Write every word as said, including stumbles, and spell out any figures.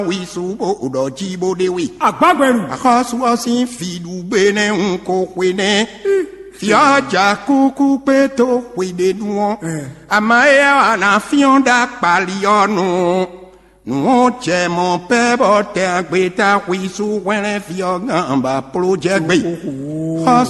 Oui, subo udo jibo de oui. Agbagberu. Akasuwa si fidu bene unko kwene. Fia ja kuku peto kwede duon. Amaya na fionda paliono. Nou che mon pebo te agbeta wisu wene fio gamba project be.